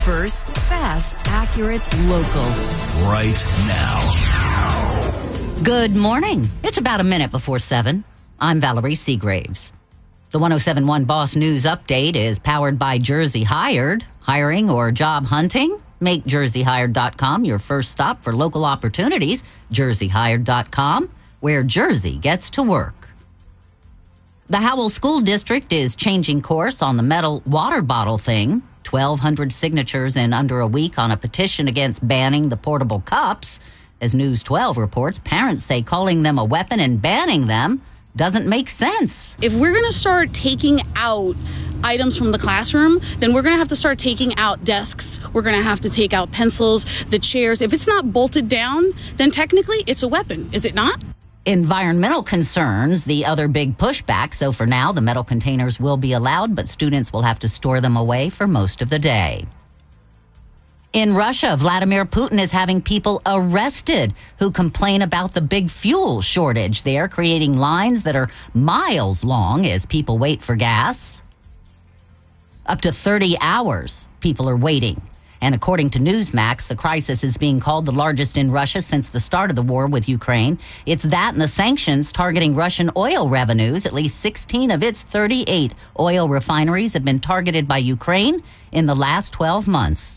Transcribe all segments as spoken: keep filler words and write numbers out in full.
First, fast, accurate, local. Right now. Good morning. It's about a minute before seven. I'm Valerie Seagraves. The one oh seven point one Boss News Update is powered by Jersey Hired. Hiring or job hunting? Make jersey hired dot com your first stop for local opportunities. jersey hired dot com, where Jersey gets to work. The Howell School District is changing course on the metal water bottle thing. twelve hundred signatures in under a week on a petition against banning the portable cups. As News twelve reports, parents say calling them a weapon and banning them doesn't make sense. If we're going to start taking out items from the classroom, then we're going to have to start taking out desks. We're going to have to take out pencils, the chairs. If it's not bolted down, then technically it's a weapon, is it not? Environmental concerns, the other big pushback. So for now, the metal containers will be allowed, but students will have to store them away for most of the day. In Russia, Vladimir Putin is having people arrested who complain about the big fuel shortage there, creating lines that are miles long as people wait for gas. Up to thirty hours, people are waiting. And according to Newsmax, the crisis is being called the largest in Russia since the start of the war with Ukraine. It's that and the sanctions targeting Russian oil revenues. At least sixteen of its thirty-eight oil refineries have been targeted by Ukraine in the last twelve months.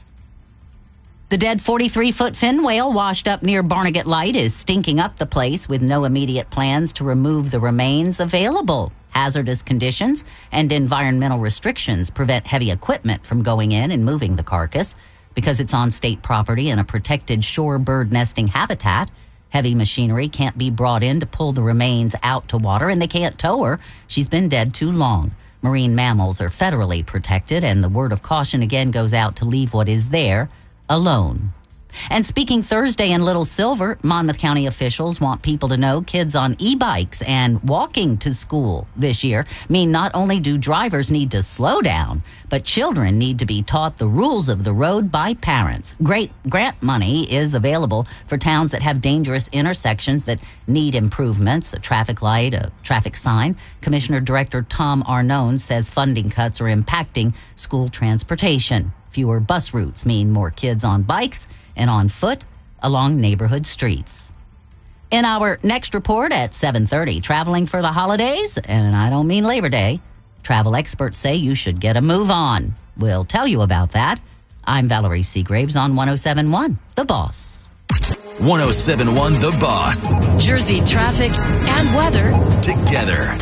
The dead forty-three-foot fin whale washed up near Barnegat Light is stinking up the place with no immediate plans to remove the remains available. Hazardous conditions and environmental restrictions prevent heavy equipment from going in and moving the carcass. Because it's on state property and a protected shorebird nesting habitat, heavy machinery can't be brought in to pull the remains out to water, and they can't tow her. She's been dead too long. Marine mammals are federally protected, and the word of caution again goes out to leave what is there alone. And speaking Thursday in Little Silver, Monmouth County officials want people to know kids on e-bikes and walking to school this year mean not only do drivers need to slow down, but children need to be taught the rules of the road by parents. Great grant money is available for towns that have dangerous intersections that need improvements, a traffic light, a traffic sign. Commissioner Director Tom Arnone says funding cuts are impacting school transportation. Fewer bus routes mean more kids on bikes and on foot along neighborhood streets. In our next report at seven thirty, traveling for the holidays, and I don't mean Labor Day, travel experts say you should get a move on. We'll tell you about that. I'm Valerie Seagraves on one oh seven point one, The Boss. one oh seven point one The Boss. Jersey traffic and weather Together.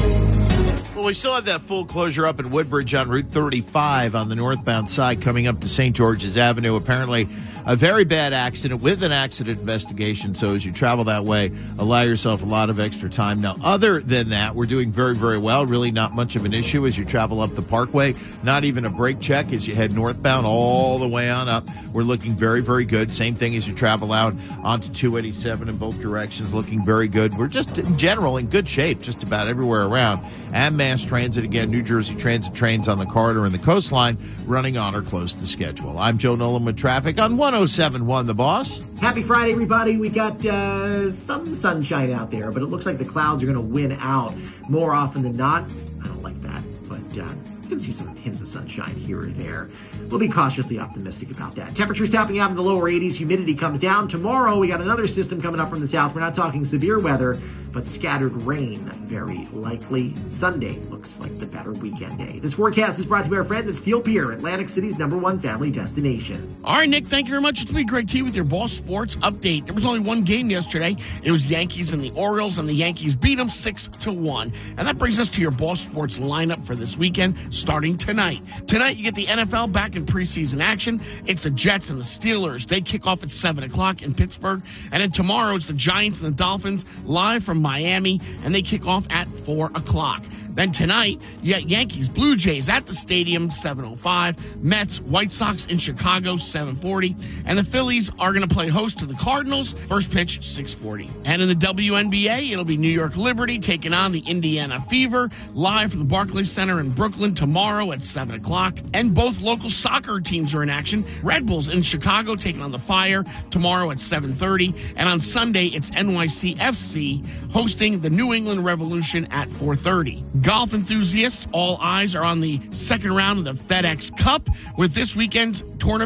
Well, we still have that full closure up in Woodbridge on Route thirty-five on the northbound side coming up to Saint George's Avenue. Apparently, a very bad accident with an accident investigation. So as you travel that way, allow yourself a lot of extra time. Now, other than that, we're doing very, very well. Really not much of an issue as you travel up the Parkway. Not even a brake check as you head northbound all the way on up. We're looking very, very good. Same thing as you travel out onto two eighty-seven in both directions. Looking very good. We're just, in general, in good shape just about everywhere around. And mass transit, again, New Jersey Transit trains on the corridor and the coastline running on or close to schedule. I'm Joe Nolan with traffic on one oh seven point one The Boss. Happy Friday, everybody. We got uh, some sunshine out there, but it looks like the clouds are going to win out more often than not. I don't like that, but uh, you can see some hints of sunshine here or there. We'll be cautiously optimistic about that. Temperatures topping out in the lower eighties. Humidity comes down. Tomorrow, we got another system coming up from the south. We're not talking severe weather, but scattered rain, very likely. Sunday looks like the better weekend day. This forecast is brought to you by our friends at Steel Pier, Atlantic City's number one family destination. All right, Nick, thank you very much. It's been Greg T with your Boss Sports Update. There was only one game yesterday. It was Yankees and the Orioles, and the Yankees beat them six to one. And that brings us to your Boss Sports lineup for this weekend, starting tonight. Tonight, you get the N F L back in preseason action. It's the Jets and the Steelers. They kick off at seven o'clock in Pittsburgh. And then tomorrow, it's the Giants and the Dolphins live from Miami, and they kick off at four o'clock. Then tonight, you got Yankees, Blue Jays at the stadium, seven oh five. Mets, White Sox in Chicago, seven forty. And the Phillies are going to play host to the Cardinals. First pitch, six forty. And in the W N B A, it'll be New York Liberty taking on the Indiana Fever, live from the Barclays Center in Brooklyn tomorrow at seven o'clock. And both local soccer teams are in action. Red Bulls in Chicago taking on the Fire tomorrow at seven thirty. And on Sunday, it's N Y C F C hosting the New England Revolution at four thirty. Golf enthusiasts, all eyes are on the second round of the FedEx Cup with this weekend's tournament.